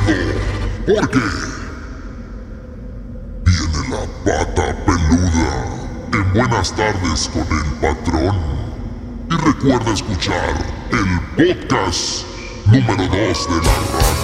porque viene la pata peluda en Buenas tardes con el patrón. Y recuerda escuchar el podcast número 2 de la radio.